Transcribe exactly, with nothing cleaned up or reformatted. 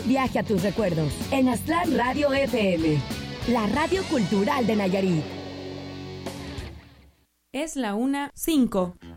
Viaje a tus recuerdos en Aztlán Radio F M, la radio cultural de Nayarit. Es la una cinco.